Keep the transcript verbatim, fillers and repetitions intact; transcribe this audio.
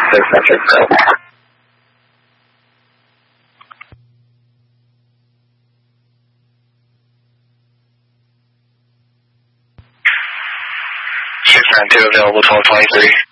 six metric five. six nine two available twelve twenty-three.